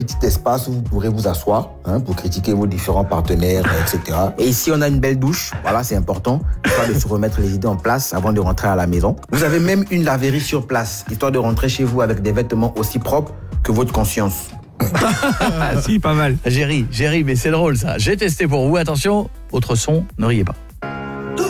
Petit espace où vous pourrez vous asseoir pour critiquer vos différents partenaires, etc. Et ici, on a une belle douche. Voilà, c'est important, histoire de se remettre les idées en place avant de rentrer à la maison. Vous avez même une laverie sur place, histoire de rentrer chez vous avec des vêtements aussi propres que votre conscience. Si, pas mal. Géry, mais c'est drôle ça. J'ai testé pour vous. Attention, autre son, ne riez pas.